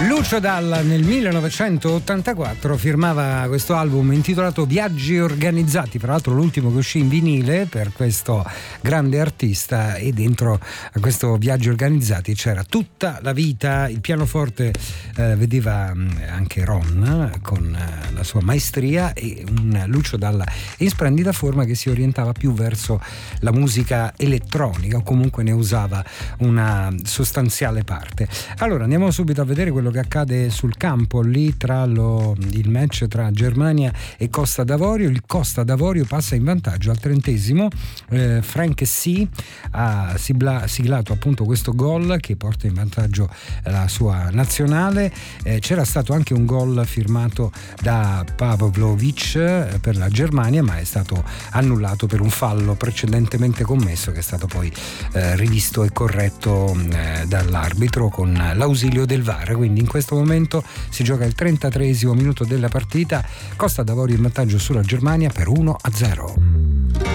Lucio Dalla nel 1984 firmava questo album intitolato Viaggi organizzati, tra l'altro l'ultimo che uscì in vinile per questo grande artista, e dentro a questo Viaggi organizzati c'era tutta la vita. Il pianoforte vedeva anche Ron con la sua maestria, e un Lucio Dalla in splendida forma che si orientava più verso la musica elettronica, o comunque ne usava una sostanziale parte. Allora andiamo subito a vedere quello che accade sul campo lì tra il match tra Germania e Costa d'Avorio. Il Costa d'Avorio passa in vantaggio al 30°. Frank C ha siglato appunto questo gol che porta in vantaggio la sua nazionale. C'era stato anche un gol firmato da Pavlovic per la Germania, ma è stato annullato per un fallo precedentemente commesso, che è stato poi rivisto e corretto dall'arbitro con l'ausilio del VAR. Quindi in questo momento si gioca il 33° minuto della partita, Costa d'Avorio in vantaggio sulla Germania per 1-0.